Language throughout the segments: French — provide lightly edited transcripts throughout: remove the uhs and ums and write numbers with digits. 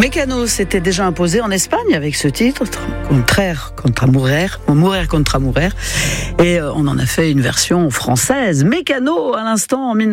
Mecano s'était déjà imposé en Espagne avec ce titre, Contraire contre Mourir, Mourir contre Mourir. Et on en a fait une version française. Mecano, à l'instant, en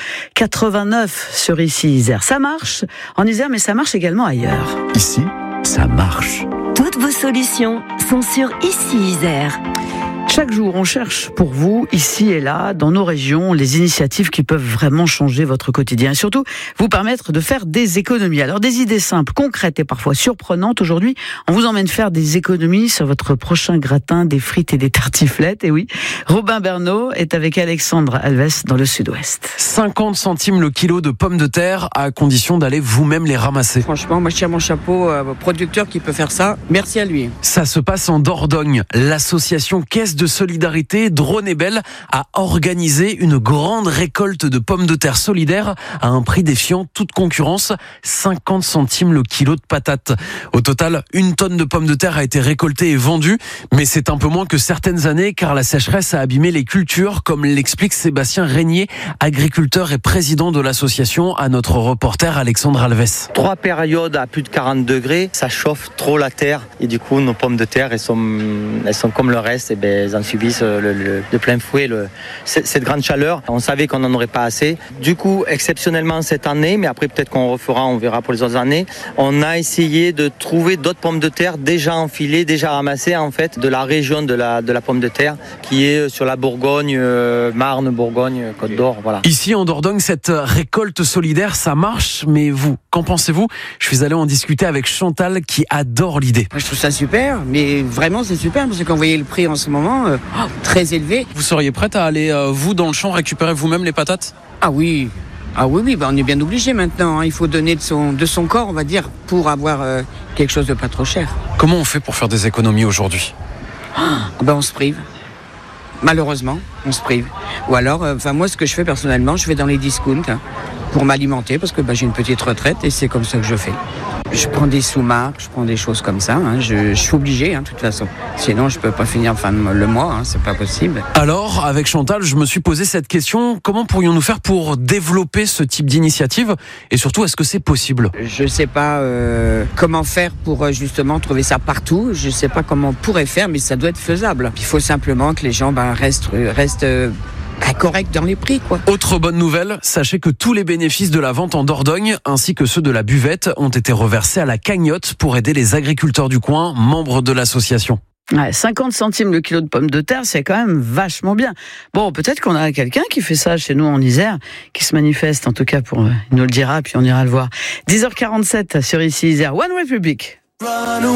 1989, sur Ici Isère. Ça marche en Isère, mais ça marche également ailleurs. Ici, ça marche. Toutes vos solutions sont sur Ici Isère. Chaque jour, on cherche pour vous, ici et là, dans nos régions, les initiatives qui peuvent vraiment changer votre quotidien et surtout vous permettre de faire des économies. Alors, des idées simples, concrètes et parfois surprenantes. Aujourd'hui, on vous emmène faire des économies sur votre prochain gratin, des frites et des tartiflettes. Et oui, Robin Bernot est avec Alexandre Alves dans le Sud-Ouest. 50 centimes le kilo de pommes de terre, à condition d'aller vous-même les ramasser. Franchement, moi je tire mon chapeau au producteur qui peut faire ça. Merci à lui. Ça se passe en Dordogne. L'association Caisse de Solidarité Drône et Belle a organisé une grande récolte de pommes de terre solidaires à un prix défiant toute concurrence, 50 centimes le kilo de patates. Au total, 1 tonne de pommes de terre a été récoltée et vendue, mais c'est un peu moins que certaines années car la sécheresse a abîmé les cultures, comme l'explique Sébastien Régnier, agriculteur et président de l'association, à notre reporter Alexandre Alves. 3 périodes à plus de 40 degrés, ça chauffe trop la terre et du coup nos pommes de terre elles sont comme le reste, et elles en subissent de plein fouet cette grande chaleur. On savait qu'on n'en aurait pas assez. Du coup, exceptionnellement cette année, mais après peut-être qu'on refera, on verra pour les autres années, on a essayé de trouver d'autres pommes de terre déjà enfilées, déjà ramassées en fait de la région de la pomme de terre qui est sur la Bourgogne, Marne, Bourgogne, Côte d'Or, voilà. Ici en Dordogne, cette récolte solidaire, ça marche, mais vous, qu'en pensez-vous ? Je suis allé en discuter avec Chantal qui adore l'idée. Je trouve ça super, mais vraiment c'est super parce que quand vous voyez le prix en ce moment, très élevé. Vous seriez prête à aller, vous, dans le champ, récupérer vous-même les patates ? Ah oui, on est bien obligé maintenant. Il faut donner de son corps, on va dire, pour avoir quelque chose de pas trop cher. Comment on fait pour faire des économies aujourd'hui ? On se prive. Malheureusement, on se prive. Ou alors, moi, ce que je fais personnellement, je vais dans les discounts pour m'alimenter parce que j'ai une petite retraite et c'est comme ça que je fais. Je prends des sous-marques, je prends des choses comme ça. Je suis obligé, de toute façon. Sinon, je peux pas finir le mois. C'est pas possible. Alors, avec Chantal, je me suis posé cette question. Comment pourrions-nous faire pour développer ce type d'initiative ? Et surtout, est-ce que c'est possible ? Je sais pas comment faire pour justement trouver ça partout. Je sais pas comment on pourrait faire, mais ça doit être faisable. Il faut simplement que les gens restent correct dans les prix, quoi. Autre bonne nouvelle, sachez que tous les bénéfices de la vente en Dordogne, ainsi que ceux de la buvette, ont été reversés à la cagnotte pour aider les agriculteurs du coin, membres de l'association. 50 centimes le kilo de pommes de terre, c'est quand même vachement bien. Bon, peut-être qu'on a quelqu'un qui fait ça chez nous en Isère, qui se manifeste, en tout cas, il nous le dira, puis on ira le voir. 10h47 sur Ici Isère, One Republic.